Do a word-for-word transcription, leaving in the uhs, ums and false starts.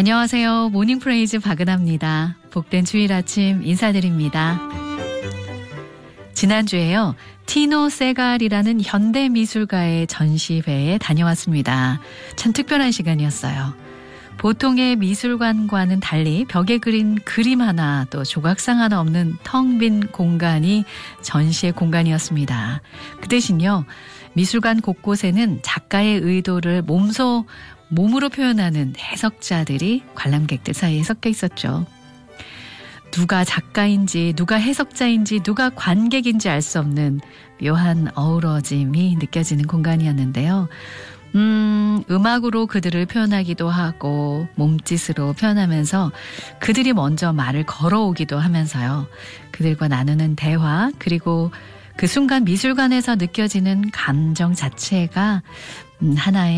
안녕하세요. 모닝프레이즈 박은하입니다. 복된 주일 아침 인사드립니다. 지난주에요. 티노 세갈이라는 현대미술가의 전시회에 다녀왔습니다. 참 특별한 시간이었어요. 보통의 미술관과는 달리 벽에 그린 그림 하나 또 조각상 하나 없는 텅 빈 공간이 전시의 공간이었습니다. 그 대신요. 미술관 곳곳에는 작가의 의도를 몸소 몸으로 표현하는 해석자들이 관람객들 사이에 섞여 있었죠. 누가 작가인지 누가 해석자인지 누가 관객인지 알 수 없는 묘한 어우러짐이 느껴지는 공간이었는데요. 음, 음악으로 그들을 표현하기도 하고 몸짓으로 표현하면서 그들이 먼저 말을 걸어오기도 하면서요. 그들과 나누는 대화 그리고 그 순간 미술관에서 느껴지는 감정 자체가 하나의